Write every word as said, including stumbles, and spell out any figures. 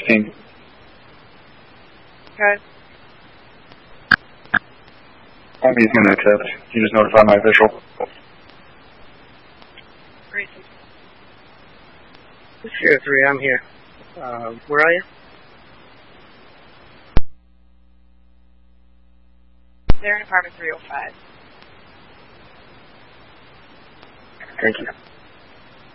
sixteen. Okay. He's going to accept. You just notify my official. Great. Sure, three, I'm here. Uh, where are you? They're in apartment three oh five. Thank you.